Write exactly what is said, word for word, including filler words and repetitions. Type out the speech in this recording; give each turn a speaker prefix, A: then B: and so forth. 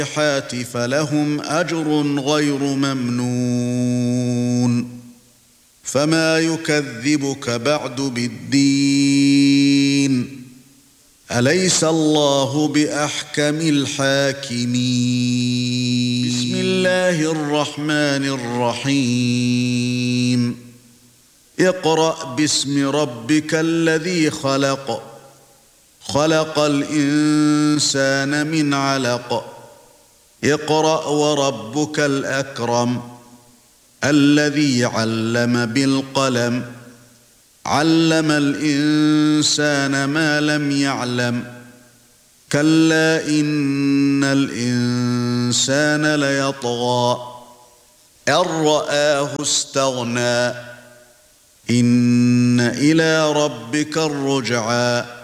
A: الصالحات فلهم أجر غير ممنون فما يكذبك بعد بالدين أليس الله بأحكم الحاكمين بسم الله الرحمن الرحيم اقرأ باسم ربك الذي خلق خلق الإنسان من علق اقرأ وربك الأكرم الذي علم بالقلم علم الإنسان ما لم يعلم كلا إن الإنسان ليطغى أن رآه استغنى إن إلى ربك الرجعى